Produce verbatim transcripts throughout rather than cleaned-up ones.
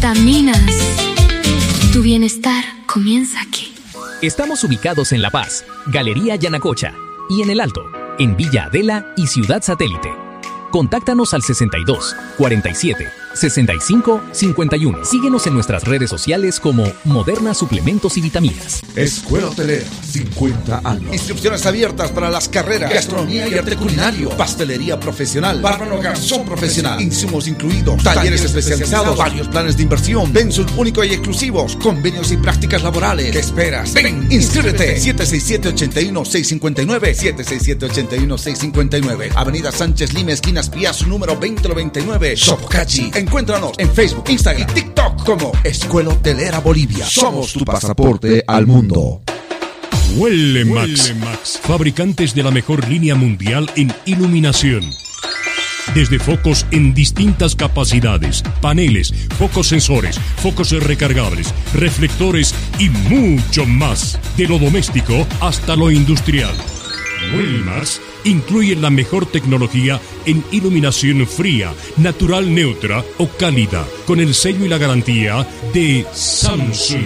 Vitaminas. Tu bienestar comienza aquí. Estamos ubicados en La Paz, Galería Yanacocha, y en El Alto, en Villa Adela y Ciudad Satélite. Contáctanos al sesenta y dos, cuarenta y siete, sesenta y cinco, cincuenta y uno. Síguenos en nuestras redes sociales como Moderna Suplementos y Vitaminas. Escuela Hotelera, cincuenta años. Inscripciones abiertas para las carreras Gastronomía y Arte Culinario, Pastelería Profesional, Bárbaro Garzón Profesional, insumos incluidos, talleres especializados, varios planes de inversión, pensul único y exclusivos, convenios y prácticas laborales. ¿Qué esperas? Ven, inscríbete. siete seis siete, ocho uno, seis cinco nueve, siete seis siete, ocho uno, seis cinco nueve. Avenida Sánchez Lima, esquina Piazza, número veinte noventa y nueve, Sopocachi. Encuéntranos en Facebook, Instagram y TikTok como Escuela Hotelera Bolivia. Somos tu pasaporte al mundo. Huele Max, fabricantes de la mejor línea mundial en iluminación. Desde focos en distintas capacidades, paneles, focos sensores, focos recargables, reflectores y mucho más. De lo doméstico hasta lo industrial. Wellmax incluye la mejor tecnología en iluminación fría, natural neutra o cálida, con el sello y la garantía de Samsung.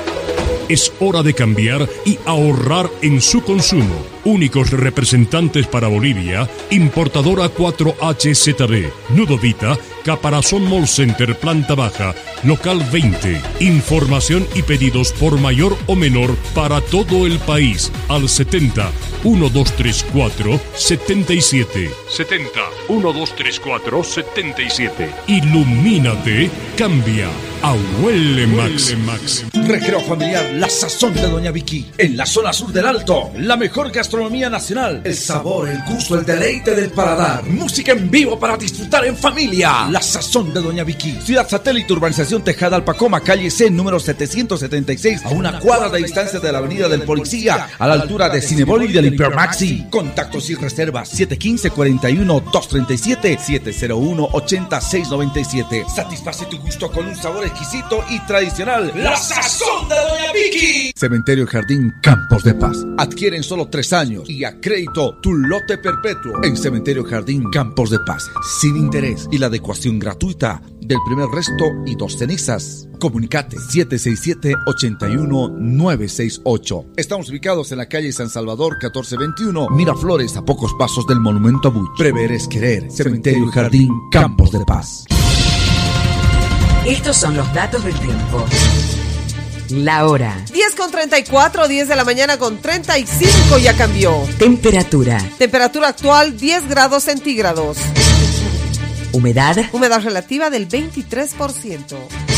Es hora de cambiar y ahorrar en su consumo. Únicos representantes para Bolivia, importadora cuatro H Z B, Nudovita, Caparazón Mall Center, planta baja, local veinte. Información y pedidos por mayor o menor para todo el país al setenta, uno dos tres cuatro, setenta y siete. setenta, uno dos tres cuatro, setenta y siete. Ilumínate, cambia a Huele Max. Recreo familiar, la sazón de Doña Vicky. En la zona sur del Alto, la mejor gastronomía nacional. El sabor, el gusto, el deleite del paladar. Música en vivo para disfrutar en familia. La sazón de Doña Vicky. Ciudad Satélite, urbanización Tejada Alpacoma, calle C, número setecientos setenta y seis, a una cuadra de distancia de la avenida del Policía, a la altura de Cinebol y del Hipermaxi. Contactos y reservas siete uno cinco, cuatro uno, dos tres siete, siete cero uno, ocho seis nueve siete. Satisface tu gusto con un sabor exquisito y tradicional. La sazón de Doña Vicky. Cementerio Jardín Campos de Paz. Adquiere en solo tres años y a crédito tu lote perpetuo en Cementerio Jardín Campos de Paz, sin interés y la adecuación gratuita del primer resto y dos cenizas. Comunicate siete seis siete, ocho uno, nueve seis ocho. Estamos ubicados en la calle San Salvador catorce veintiuno, Miraflores, a pocos pasos del Monumento a Buch. Prever es querer. Cementerio Jardín Campos de Paz. Estos son los datos del tiempo. La hora. diez con treinta y cuatro, diez de la mañana con treinta y cinco, ya cambió. Temperatura. Temperatura actual diez grados centígrados. Humedad. Humedad relativa del veintitrés por ciento.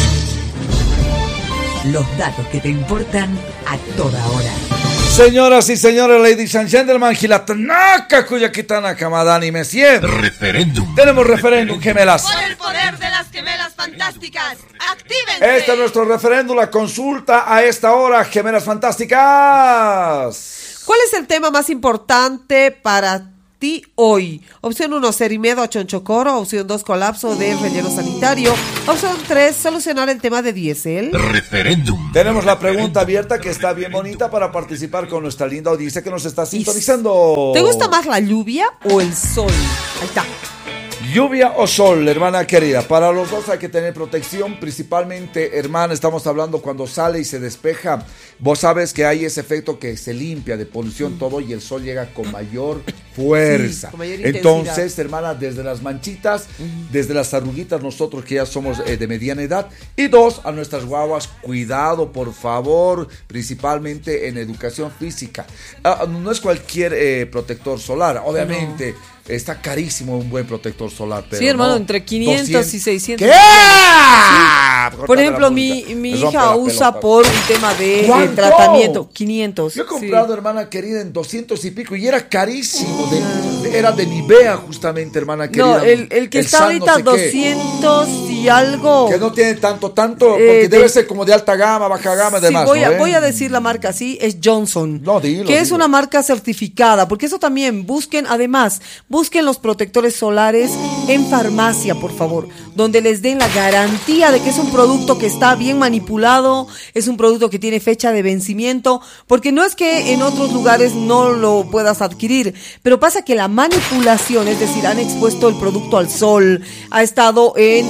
Los datos que te importan a toda hora. Señoras y señores, ladies and gentlemen, Gilatanaka, Cuyakitana, Kamadani, Messier. Referéndum. Tenemos referéndum, gemelas. Por el poder de las gemelas fantásticas, actívense. Este es nuestro referéndum, la consulta a esta hora, gemelas fantásticas. ¿Cuál es el tema más importante para ti hoy? Opción uno, ser y miedo a Chonchocoro. Opción dos, colapso de relleno sanitario. Opción tres, solucionar el tema de diésel. Referéndum. Tenemos la pregunta abierta que está bien bonita para participar con nuestra linda audiencia que nos está sintonizando. ¿Te gusta más la lluvia o el sol? Ahí está. Lluvia o sol, hermana querida. Para los dos hay que tener protección. Principalmente, hermana, estamos hablando cuando sale y se despeja. Vos sabes que hay ese efecto que se limpia de polución todo y el sol llega con mayor fuerza. Sí, con mayor Entonces, hermana, desde las manchitas, uh-huh. desde las arruguitas, nosotros que ya somos eh, de mediana edad. Y dos, a nuestras guaguas, cuidado, por favor, principalmente en educación física. Uh, no es cualquier eh, protector solar, obviamente. No. Está carísimo un buen protector solar. Pero sí, hermano, no, entre quinientos doscientos y seiscientos. ¿Qué? Sí. Por ejemplo, mi, mi hija usa pelota. Por un tema de, de tratamiento. quinientos. Yo he comprado, sí. hermana querida, en doscientos y pico y era carísimo. De, de, era de Nivea, justamente, hermana querida. No, el, el que el está ahorita no sé doscientos qué. Y algo. Que no tiene tanto, tanto, porque eh, debe de, ser como de alta gama, baja gama, sí, demás. Voy, ¿no, a, eh? voy a decir la marca, sí, es Johnson. No, dilo, que dilo. es una marca certificada, porque eso también, busquen, además, busquen los protectores solares en farmacia, por favor, donde les den la garantía de que es un producto que está bien manipulado, es un producto que tiene fecha de vencimiento, porque no es que en otros lugares no lo puedas adquirir, pero pasa que la manipulación, es decir, han expuesto el producto al sol, ha estado en una posición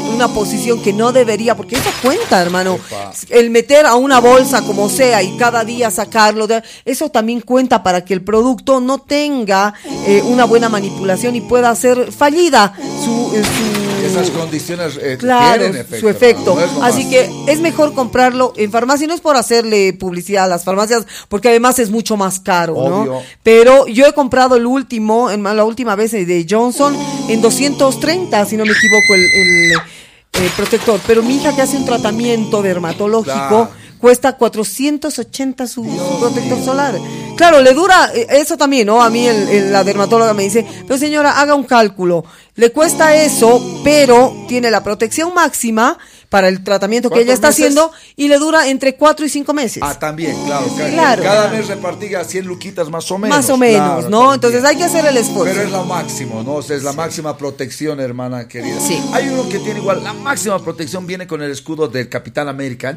composición que no debería, porque eso cuenta, hermano. El meter a una bolsa como sea y cada día sacarlo, de, eso también cuenta para que el producto no tenga eh, una buena manipulación y pueda ser fallida su... Eh, su esas condiciones eh, claro, tienen efecto, su efecto. No es así que es mejor comprarlo en farmacia, no es por hacerle publicidad a las farmacias, porque además es mucho más caro, obvio, ¿no? Pero yo he comprado el último, en la última vez de Johnson, en doscientos treinta, si no me equivoco, el, el, el protector. Pero mi hija que hace un tratamiento dermatológico, claro, cuesta cuatrocientos ochenta su, su protector solar. Claro, le dura, eso también, ¿no? A mí el, el, la dermatóloga me dice, pero señora, haga un cálculo. Le cuesta eso, pero tiene la protección máxima para el tratamiento que ella está meses? haciendo y le dura entre cuatro y cinco meses. Ah, también, claro. Cada, claro. cada mes repartía cien luquitas más o menos. Más o menos, claro, ¿no? también. Entonces hay que hacer el esfuerzo. Pero es lo máximo, ¿no? O sea, es la sí. máxima protección, hermana querida. Sí. Hay uno que tiene igual, la máxima protección viene con el escudo del Capitán América.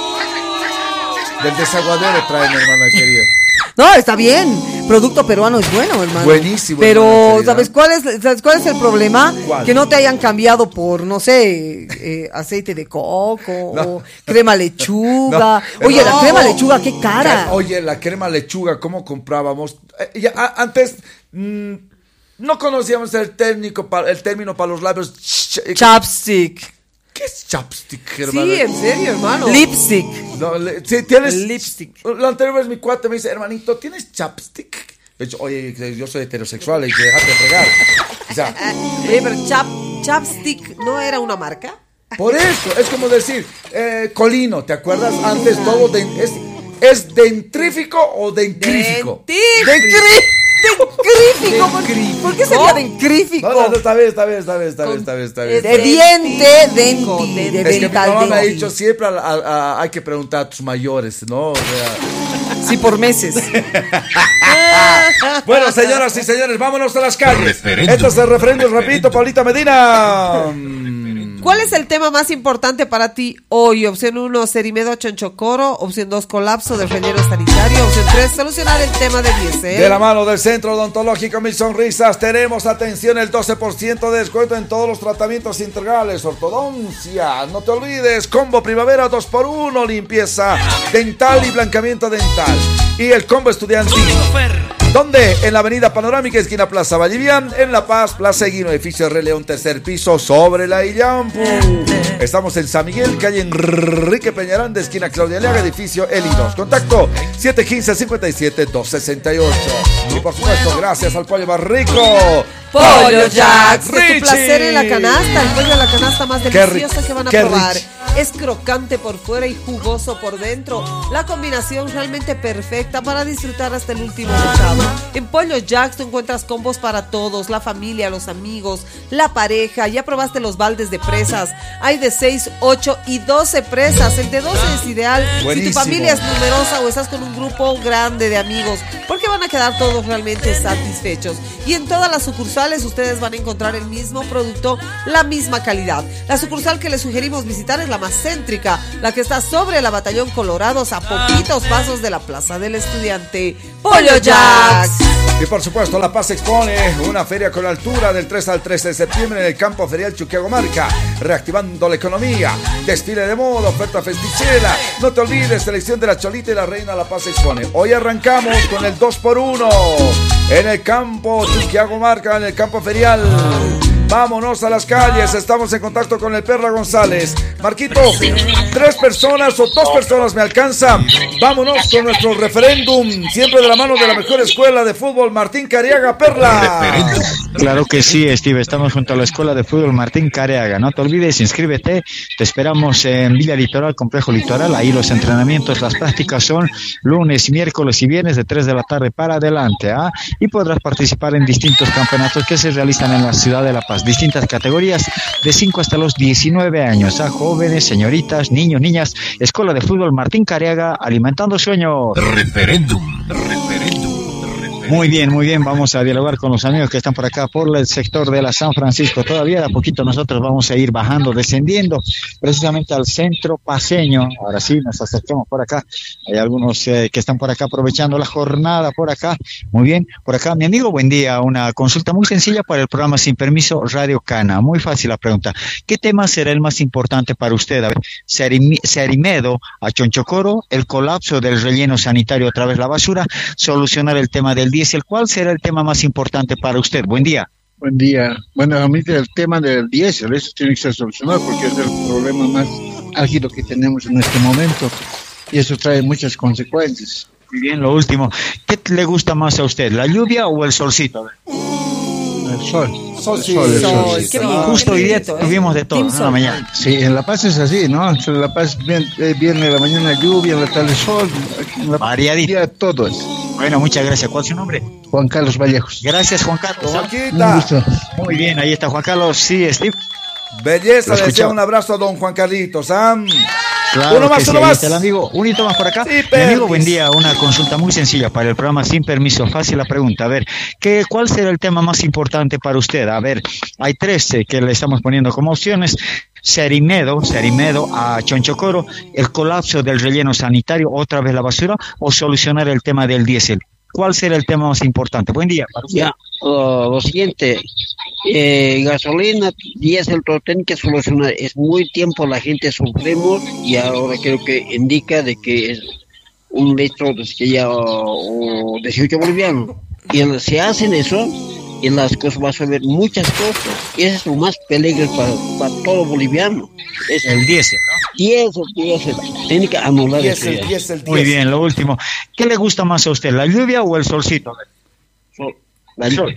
Del desaguadero trae, mi hermana querida. No, está bien. Producto peruano es bueno, hermano. Buenísimo. Pero, ¿sabes cuál es, ¿sabes cuál es el problema? ¿Cuál? Que no te hayan cambiado por, no sé, eh, aceite de coco, no. o crema lechuga. No. Oye, no. la crema lechuga, qué cara. Oye, la crema lechuga, ¿cómo comprábamos? Eh, ya, a, antes, mmm, no conocíamos el, técnico, el término para los labios. Chapstick. ¿Qué es chapstick, hermano? Sí, en serio, hermano. Lipstick. No, le, sí, tienes. Lipstick. La anterior vez mi cuate me dice, hermanito, ¿tienes chapstick? De hecho, oye, yo soy heterosexual y que dejate fregar. O sea, oye, pero chap, chapstick no era una marca. Por eso, es como decir, eh, colino, ¿te acuerdas? Antes todo de, es, ¿es dentrífico o dentrífico? Dentrífico. Dentrífico, ¿por, ¿por qué sería dentrífico? No, no, no, está bien, está bien, está bien, está bien, está bien, está bien. De diente, denti, de, de es que mi mamá denti. me ha dicho siempre, a, a, a, hay que preguntar a tus mayores, ¿no? O sea... Sí, por meses. Bueno, señoras y señores, vámonos a las calles. Esto es el referéndum, rapidito, Paulita Medina. ¿Cuál es el tema más importante para ti hoy? Opción uno, Cerimedo Chonchocoro. Opción dos, colapso del relleno sanitario. Opción tres, solucionar el tema de diésel. De la mano del Centro Odontológico Mis Sonrisas, tenemos, atención, el doce por ciento de descuento en todos los tratamientos integrales, ortodoncia. No te olvides, combo primavera dos por uno, limpieza dental y blancamiento dental. Y el combo estudiantil. ¿Dónde? En la avenida Panorámica, esquina Plaza Vallivian, en La Paz, Plaza Eguino, edificio Re León, tercer piso, sobre la Illampu. Estamos en San Miguel, calle Enrique Peñaranda, esquina Claudia Leaga, edificio Eli dos. Contacto siete uno cinco, cinco siete, dos seis ocho. Y por supuesto, gracias al pollo más rico, Pollo Jacks. Es tu placer en la canasta, el pollo de la canasta más deliciosa que van a probar. Rich. Es crocante por fuera y jugoso por dentro. La combinación realmente perfecta para disfrutar hasta el último bocado. En Pollo Jacks tú encuentras combos para todos, la familia, los amigos, la pareja. Ya probaste los baldes de presas. Hay de seis, ocho y doce presas. El de doce es ideal. Buenísimo. Si tu familia es numerosa o estás con un grupo grande de amigos, porque van a quedar todos realmente satisfechos. Y en todas las sucursales ustedes van a encontrar el mismo producto, la misma calidad. La sucursal que les sugerimos visitar es la más céntrica, la que está sobre la Batallón Colorados, a poquitos pasos de la Plaza del Estudiante. Pollo Jacks. Y por supuesto, La Paz expone una feria con altura del tres al trece de septiembre en el campo ferial Chuquiagomarca, reactivando la economía, desfile de moda, oferta festichera. No te olvides, selección de la Cholita y la Reina. La Paz expone. Hoy arrancamos con el dos por uno en el campo Chuquiagomarca, en el campo ferial. Vámonos a las calles, estamos en contacto con el Perla González. Marquito, tres personas o dos personas me alcanzan. Vámonos con nuestro referéndum, siempre de la mano de la mejor escuela de fútbol, Martín Cariaga. Perla. Claro que sí, Steve, estamos junto a la escuela de fútbol Martín Cariaga. No te olvides, inscríbete, te esperamos en Villa Litoral, Complejo Litoral. Ahí los entrenamientos, las prácticas son lunes, miércoles y viernes de tres de la tarde para adelante, ¿ah? Y podrás participar en distintos campeonatos que se realizan en la ciudad de La Paz. Distintas categorías de cinco hasta los diecinueve años, a jóvenes, señoritas, niños, niñas. Escuela de Fútbol Martín Cariaga, alimentando sueños. Referéndum, referéndum, referéndum. Muy bien, muy bien, vamos a dialogar con los amigos que están por acá, por el sector de la San Francisco. Todavía de a poquito nosotros vamos a ir bajando, descendiendo precisamente al centro paseño. Ahora sí, nos acercamos por acá. Hay algunos eh, que están por acá aprovechando la jornada por acá. Muy bien, por acá, mi amigo, buen día. Una consulta muy sencilla para el programa Sin Permiso Radio Cana. Muy fácil la pregunta. ¿Qué tema será el más importante para usted? A ver, Serimedo a Chonchocoro, el colapso del relleno sanitario a través de la basura, solucionar el tema del diésel. ¿Cuál será el tema más importante para usted? Buen día. Buen día. Bueno, a mí el tema del diésel, eso tiene que ser solucionado porque es el problema más álgido que tenemos en este momento y eso trae muchas consecuencias. Muy bien, lo último. ¿Qué le gusta más a usted, la lluvia o el solcito? El sol. Sol, sí. sol, el sol, sol. sí. Qué bien, justo hoy día tuvimos de todo, ¿no? En la mañana. Sí, en La Paz es así, ¿no? En La Paz viene, viene la mañana lluvia, en la tarde sol, en la variadito. Todo es. Bueno, muchas gracias. ¿Cuál es su nombre? Juan Carlos Vallejos. Gracias, Juan Carlos. Un gusto. Muy bien, ahí está Juan Carlos. Sí, Steve. Belleza, le deseo un abrazo a don Juan Carlitos, ¿ah? Claro uno más, que sí, uno ahí más. está el amigo. Un hito más por acá. Sí, Mi amigo, buen día. Una consulta muy sencilla para el programa Sin Permiso. Fácil la pregunta. A ver, ¿qué, ¿cuál será el tema más importante para usted? A ver, hay tres eh, que le estamos poniendo como opciones. Serimedo, Serimedo a Chonchocoro, el colapso del relleno sanitario, otra vez la basura, o solucionar el tema del diésel. ¿Cuál será el tema más importante? Buen día. Para usted. Ya, uh, lo siguiente, eh, gasolina, diésel, todo tiene que solucionar. Es muy tiempo la gente sufrimos y ahora creo que indica de que es un litro de que ya uh, dieciocho bolivianos. Y el, si hacen eso, y las cosas van a subir muchas cosas. Y ese es lo más peligroso para, para todo boliviano. Es el diésel, ¿no? Diésel, diésel. Tiene que anular eso. Diésel, diésel, Muy diésel. bien, lo último. ¿Qué le gusta más a usted, la lluvia o el solcito? Sol, la lluvia.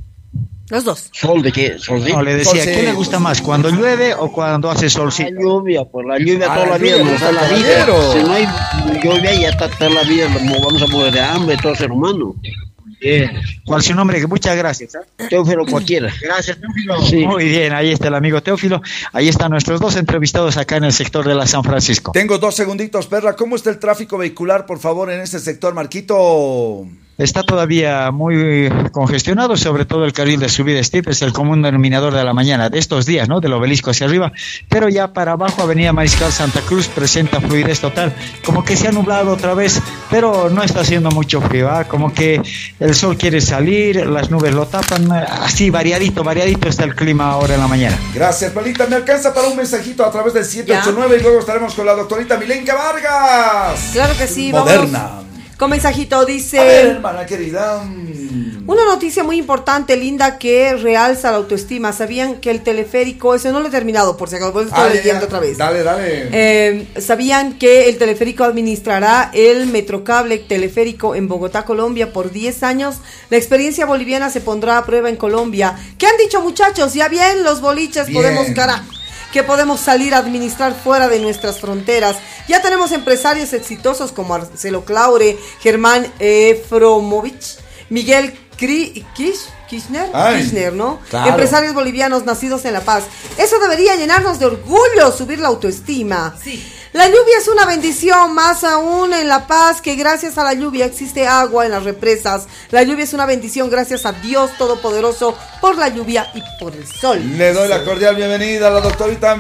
Los dos. ¿Sol de qué? ¿Sol de? No, le decía, Sol, ¿qué sí. le gusta más, cuando llueve o cuando hace solcito? La lluvia, pues la lluvia Ah, toda la la vida, lluvia, nos da la vida. caballero. Si no hay lluvia, ya está toda la vida, vamos a morir de hambre, todo ser humano. Bien. ¿Cuál es su nombre? Muchas gracias. ¿eh? Teófilo cualquiera. Gracias, Teófilo. Sí. Muy bien, ahí está el amigo Teófilo. Ahí están nuestros dos entrevistados acá en el sector de la San Francisco. Tengo dos segunditos, Perla. ¿Cómo está el tráfico vehicular, por favor, en ese sector, Marquito? Está todavía muy congestionado, sobre todo el carril de subida Steve, es el común denominador de la mañana de estos días, ¿no? Del Obelisco hacia arriba, pero ya para abajo, Avenida Mariscal Santa Cruz presenta fluidez total, como que se ha nublado otra vez, pero no está haciendo mucho frío, ¿ah? Como que el sol quiere salir, las nubes lo tapan, así variadito, variadito está el clima ahora en la mañana. Gracias, Perlita. Me alcanza para un mensajito a través del siete ocho nueve y luego estaremos con la doctorita Milenka Vargas. Claro que sí, Moderna. vamos. Con mensajito dice... A ver, hermana querida. Una noticia muy importante, linda, que realza la autoestima. ¿Sabían que el teleférico, eso no lo he terminado, por si acaso, estoy Ah, leyendo ya. otra vez. Dale, dale. Eh, ¿Sabían que el teleférico administrará el Metrocable teleférico en Bogotá, Colombia, por diez años? La experiencia boliviana se pondrá a prueba en Colombia. ¿Qué han dicho, muchachos? Ya bien, los boliches Bien. podemos cara... que podemos salir a administrar fuera de nuestras fronteras. Ya tenemos empresarios exitosos como Marcelo Claure, Germán Efromovich, Miguel Kri- Kish- Kirchner, Ay, Kirchner, ¿no? claro. Empresarios bolivianos nacidos en La Paz. Eso debería llenarnos de orgullo, subir la autoestima. Sí. La lluvia es una bendición, más aún en La Paz, que gracias a la lluvia existe agua en las represas. La lluvia es una bendición gracias a Dios Todopoderoso por la lluvia y por el sol. Le doy la cordial bienvenida a la doctorita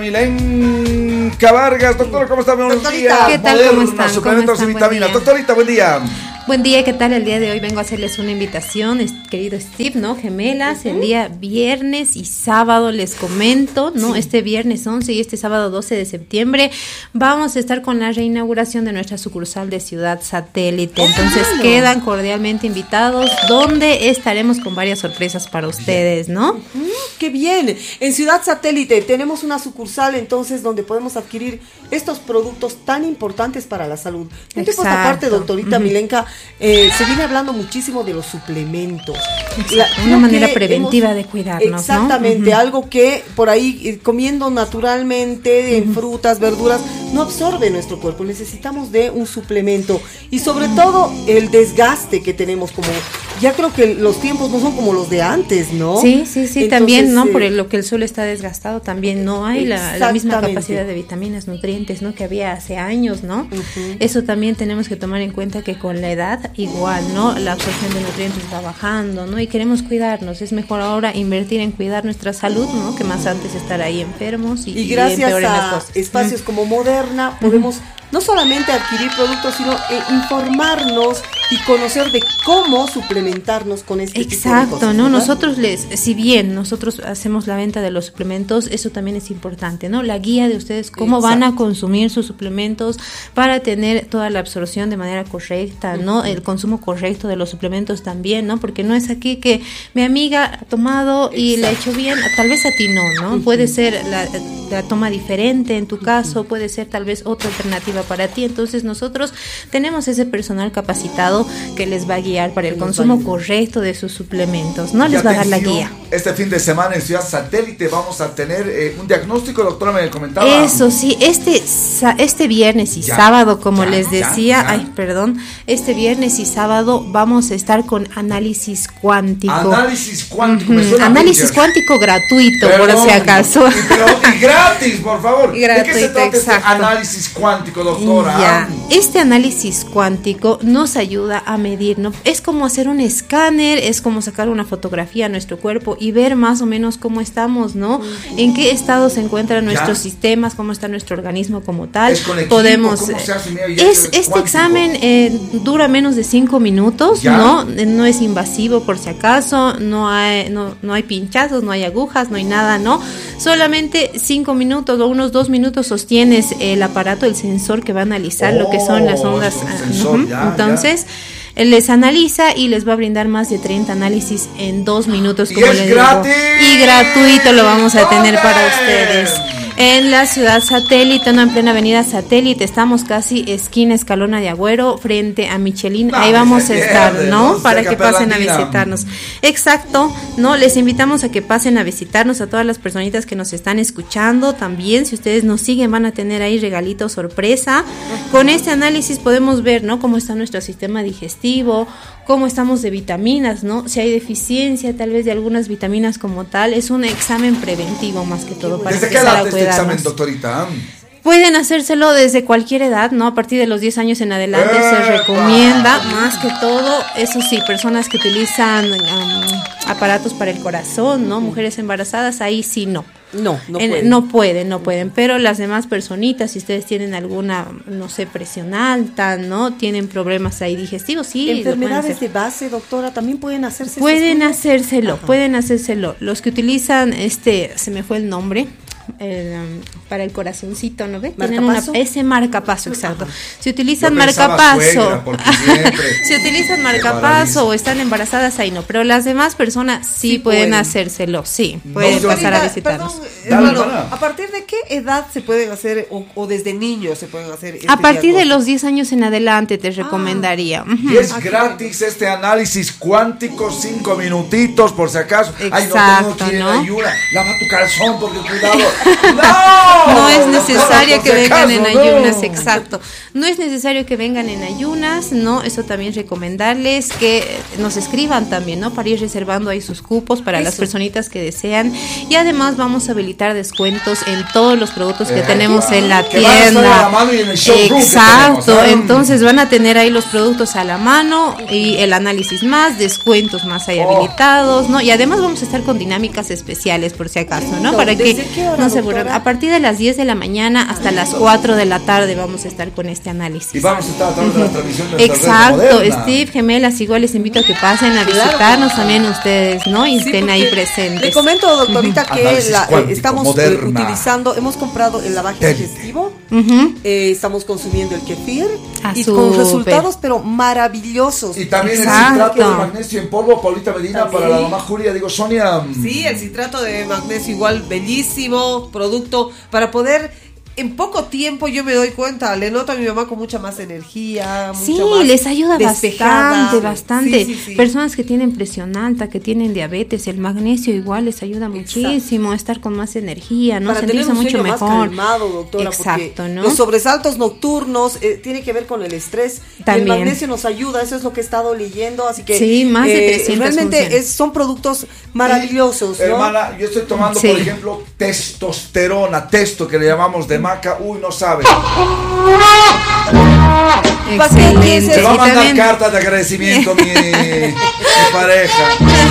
Milenka Vargas. Doctora, ¿cómo está? Buenos Doctorita. días. ¿Qué tal? Moderna, ¿Cómo están? suplementos ¿Cómo y están? vitaminas. Buen día. Doctorita, buen día. Buen día, ¿qué tal? El día de hoy vengo a hacerles una invitación, es- querido Steve, ¿no? Gemelas, el día viernes y sábado les comento, ¿no? Sí. Este viernes once y este sábado doce de septiembre vamos a estar con la reinauguración de nuestra sucursal de Ciudad Satélite. Oh, Entonces bueno. quedan cordialmente invitados, donde estaremos con varias sorpresas para ustedes, ¿no? Mm, ¡Qué bien! En Ciudad Satélite tenemos una sucursal entonces donde podemos adquirir estos productos tan importantes para la salud. En tiempo esta Exacto. parte, doctorita Ujú. Milenka, eh, se viene hablando muchísimo de los suplementos. La- Una creo manera que preventiva hemos- de cuidarnos, ¿no? Exactamente, Ujú. algo que por ahí eh, comiendo naturalmente en frutas, verduras, no absorbe nuestro cuerpo, necesitamos de un suplemento y sobre todo el desgaste que tenemos, como ya creo que los tiempos no son como los de antes, ¿no? Sí, sí, sí, Entonces, también, ¿no? Eh, Por lo que el suelo está desgastado, también no hay la, la misma capacidad de vitaminas, nutrientes, ¿no? Que había hace años, ¿no? Uh-huh. Eso también tenemos que tomar en cuenta que con la edad igual, ¿no? La absorción de nutrientes va bajando, ¿no? Y queremos cuidarnos, es mejor ahora invertir en cuidar nuestra salud, ¿no? Que más antes estar ahí enfermos y, y gracias y a las cosas. espacios uh-huh. como Moderna podemos uh-huh. no solamente adquirir productos, sino eh, informarnos y conocer de cómo suplementarnos con este Exacto, tipo de cosas, ¿no? ¿verdad? Nosotros les, si bien nosotros hacemos la venta de los suplementos, eso también es importante, ¿no? La guía de ustedes, cómo Exacto. van a consumir sus suplementos para tener toda la absorción de manera correcta, ¿no? Uh-huh. El consumo correcto de los suplementos también, ¿no? Porque no es aquí que mi amiga ha tomado y Exacto. le ha hecho bien, tal vez a ti no, ¿no? Uh-huh. Puede ser la, la toma diferente en tu caso, uh-huh. puede ser tal vez otra alternativa para ti, entonces nosotros tenemos ese personal capacitado que les va a guiar para el consumo correcto de sus suplementos, no les va a dar la guía. Este fin de semana en Ciudad Satélite vamos a tener eh, un diagnóstico, doctora, me comentaba. Eso sí, este este viernes y ya, sábado, como ya, les decía, ya, ya. ay, perdón, este viernes y sábado vamos a estar con análisis cuántico. Análisis cuántico, uh-huh. me suena Análisis cuántico gratuito, perdón, por si acaso. Y, pero, y gratis, por favor. Gratuito, ¿de qué se trata exacto. este análisis cuántico, doctora? Ya. Este análisis cuántico nos ayuda a medir, ¿no? Es como hacer un escáner, es como sacar una fotografía a nuestro cuerpo y ver más o menos cómo estamos, ¿no? Uh-huh. En qué estado se encuentran nuestros ¿Ya? sistemas, cómo está nuestro organismo como tal. ¿Es con equipo? Podemos ¿Cómo se hace? Mira, es este cuántico. Examen eh, dura menos de cinco minutos, ¿Ya? ¿no? No es invasivo por si acaso, no hay no no hay pinchazos, no hay agujas, no hay nada, ¿no? Solamente cinco minutos o unos dos minutos sostienes el aparato, el sensor que va a analizar oh, lo que son las ondas. Sensor, uh-huh. ya, Entonces ya. les analiza y les va a brindar más de treinta análisis en dos minutos, como y es les gratis. digo. Y gratuito lo vamos a tener para ustedes. En la Ciudad Satélite, no, en plena avenida Satélite, estamos casi esquina Escalona de Agüero, frente a Michelin, no, ahí vamos a estar, pierde, ¿no? no para que pasen a visitarnos. Exacto, ¿no? Les invitamos a que pasen a visitarnos, a todas las personitas que nos están escuchando, también, si ustedes nos siguen, van a tener ahí regalito sorpresa. Con este análisis podemos ver, ¿no? Cómo está nuestro sistema digestivo, cómo estamos de vitaminas, ¿no? Si hay deficiencia tal vez de algunas vitaminas como tal, es un examen preventivo más que todo para empezar a cuidarnos. Este examen, doctorita? Pueden hacérselo desde cualquier edad, ¿no? A partir de los diez años en adelante ¡Epa! Se recomienda, más que todo, eso sí, personas que utilizan um, aparatos para el corazón, ¿no? Mujeres embarazadas, ahí sí no. No, no en, pueden. No pueden, no pueden, pero las demás personitas, si ustedes tienen alguna, no sé, presión alta, ¿no? Tienen problemas ahí digestivos, sí. Enfermedades de base, doctora, también pueden hacerse. Pueden hacérselo, Ajá. pueden hacérselo. Los que utilizan, este, se me fue el nombre, el, um, para el corazoncito, ¿no ve? Tienen una, ese marcapaso, exacto. Si utilizan marcapaso, si utilizan marcapaso o están embarazadas, ahí no, pero las demás personas sí, sí pueden, pueden hacérselo, sí, pueden no, pasar a visitarnos. Perdón, hermano, ¿a partir de qué edad se pueden hacer o, o desde niños se pueden hacer? Este a partir de los diez años en adelante te recomendaría. Ah, uh-huh. Y es gratis este análisis cuántico, cinco minutitos por si acaso. Exacto, Ay, no tengo que ir ¿no? en ayuda. Lava tu calzón porque cuidado. ¡No! No es necesario no, que vengan en ayunas, no. exacto. No es necesario que vengan en ayunas, ¿no? Eso también recomendarles que nos escriban también, ¿no? Para ir reservando ahí sus cupos para Eso. Las personitas que desean. Y además vamos a habilitar descuentos en todos los productos que eh, tenemos en la que tienda. Van a en el exacto, tenemos, ¿eh? Entonces van a tener ahí los productos a la mano y el análisis más, descuentos más ahí oh. habilitados, ¿no? Y además vamos a estar con dinámicas especiales por si acaso, ¿no? no para que no se aburran. A partir de las diez de la mañana hasta las cuatro de la tarde vamos a estar con este análisis. Y vamos a estar a través de la transmisión de exacto, Steve, Gemelas, igual les invito a que pasen a visitarnos claro. también ustedes, ¿no? Y sí, estén ahí presentes. Le comento, doctorita, uh-huh. que la, cuántico, estamos eh, utilizando, hemos comprado el lavaje digestivo, uh-huh. eh, estamos consumiendo el kefir ah, y super. con resultados pero maravillosos. Y también exacto. el citrato de magnesio en polvo, Paulita Medina, también. Para la mamá Julia, digo, Sonia. Sí, el citrato de magnesio igual bellísimo, producto para poder en poco tiempo yo me doy cuenta, le noto a mi mamá con mucha más energía. Sí, mucha más les ayuda despejada. bastante, bastante. Sí, sí, sí. Personas que tienen presión alta, que tienen diabetes, el magnesio igual les ayuda muchísimo a estar con más energía, ¿no? Para sentirse tener un mucho sueño mejor. más calmado, doctora, exacto, ¿no? Los sobresaltos nocturnos eh, tiene que ver con el estrés. También. El magnesio nos ayuda, eso es lo que he estado leyendo, así que sí, más de eh, trescientas realmente es, son productos maravillosos, ¿no? Hermana, yo estoy tomando, Sí. por ejemplo, testosterona, testo que le llamamos de maca, uy, no sabe. Excelente. Te va a mandar también... carta de agradecimiento mi, mi pareja,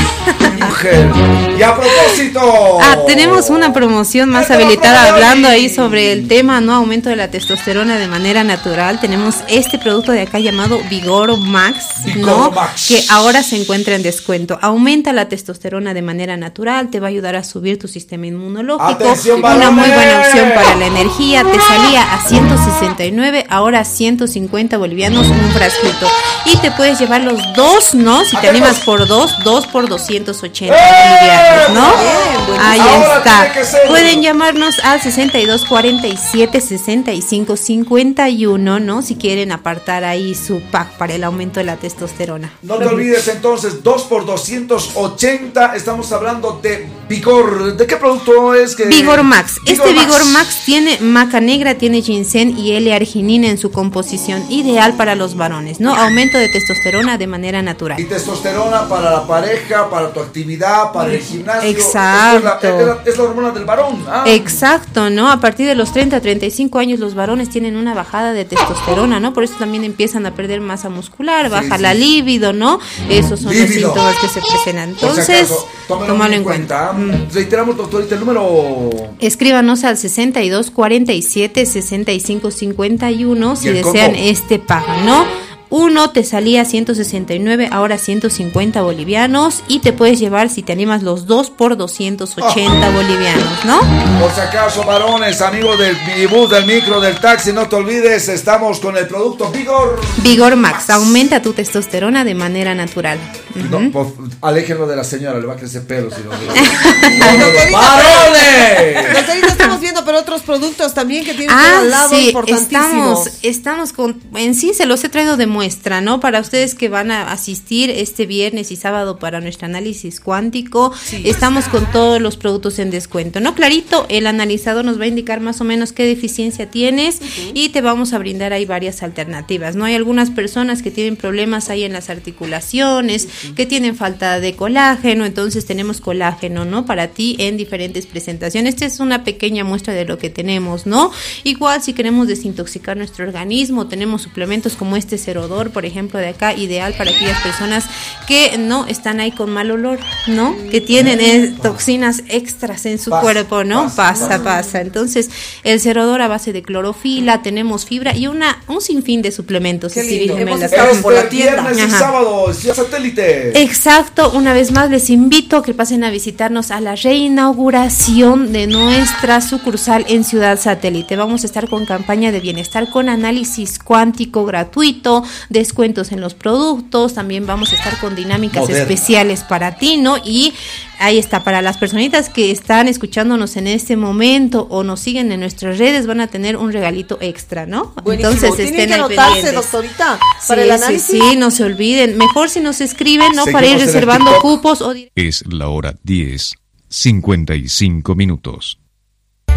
mi mujer. Y a propósito. Ah, tenemos una promoción más habilitada hablando ahí sobre el tema, ¿no? Aumento de la testosterona de manera natural. Tenemos este producto de acá llamado Vigor Max, Vigor ¿no? Max. Que ahora se encuentra en descuento. Aumenta la testosterona de manera natural, te va a ayudar a subir tu sistema inmunológico. Atención, una varones. muy buena opción para la energía. Te salía a ciento sesenta y nueve, ahora a ciento cincuenta bolivianos un frasquito. Y te puedes llevar los dos, ¿no? Si te animas por dos, dos por doscientos ochenta bolivianos, ¿no? Bien, Ahí ahora está. tiene que ser. Pueden llamarnos al sesenta y dos cuarenta y siete sesenta y cinco cincuenta y uno, ¿no? Si quieren apartar ahí su pack para el aumento de la testosterona. No te olvides entonces, dos por doscientos ochenta, estamos hablando de Vigor. ¿De qué producto es? Que... Vigor Max. Vigor Este Max. Vigor Max tiene maca negra, tiene ginseng y L-arginina en su composición, ideal para los varones, ¿no? Aumento de testosterona de manera natural. Y testosterona para la pareja, para tu actividad, para el gimnasio. Exacto. Es la, es la, es la hormona del varón. Ah. Exacto, ¿no? A partir de los treinta a treinta y cinco años los varones tienen una bajada de testosterona, ¿no? Por eso también empiezan a perder masa muscular, baja sí. la libido, ¿no? Esos son Líbido. los síntomas que se presentan. Por si Entonces, acaso, tómalo tómalo en en cuenta. cuenta. Mm. Reiteramos, doctorita, el número. Escríbanos al sesenta y dos cuarenta y siete sesenta y cinco cincuenta y uno si ¿Y el desean combo? este pack, ¿no? Uno te salía ciento sesenta y nueve, ahora ciento cincuenta bolivianos, y te puedes llevar, si te animas, los dos por doscientos ochenta Oh. bolivianos, ¿no? Por si acaso, varones, amigos del minibús, del micro, del taxi, no te olvides, estamos con el producto Vigor. Vigor Max, aumenta tu testosterona de manera natural. No, por, aléjenlo de la señora, le va a crecer pelo si no. Doctorita, ¡Varones! Doctorita, estamos viendo pero otros productos también que tienen Ah, un lado sí, importantísimo. estamos, estamos con, en sí se los he traído de muestra, ¿no? Para ustedes que van a asistir este viernes y sábado para nuestro análisis cuántico, Sí. estamos con todos los productos en descuento, ¿no? Clarito, el analizador nos va a indicar más o menos qué deficiencia tienes uh-huh. y te vamos a brindar ahí varias alternativas, ¿no? Hay algunas personas que tienen problemas ahí en las articulaciones, uh-huh. que tienen falta de colágeno, entonces tenemos colágeno, ¿no? Para ti en diferentes presentaciones. Esta es una pequeña muestra de lo que tenemos, ¿no? Igual si queremos desintoxicar nuestro organismo, tenemos suplementos como este Cerodor, por ejemplo, de acá, ideal para aquellas personas que no están ahí con mal olor, ¿no? Que tienen eh, toxinas extras en su pasa, cuerpo, ¿no? Pasa, Pasa, pasa. pasa. Entonces, el Cerodor a base de clorofila, tenemos fibra y una un sinfín de suplementos. Qué así, lindo. Vigimelas. Hemos estado Este por la tienda. viernes y Ajá. sábado, Ciudad Satélite. Exacto, una vez más les invito a que pasen a visitarnos a la reinauguración de nuestra sucursal en Ciudad Satélite. Vamos a estar con campaña de bienestar, con análisis cuántico gratuito, descuentos en los productos, también vamos a estar con dinámicas Moderna. especiales para ti, ¿no? Y ahí está, para las personitas que están escuchándonos en este momento o nos siguen en nuestras redes, van a tener un regalito extra, ¿no? Buenísimo. Entonces Tienen estén que ahí anotarse, pendientes. doctorita, Sí, para el análisis. sí, sí, no se olviden. Mejor si nos escriben, ¿no? Para ir Seguimos en el reservando TikTok. cupos o Es la hora diez, cincuenta y cinco minutos.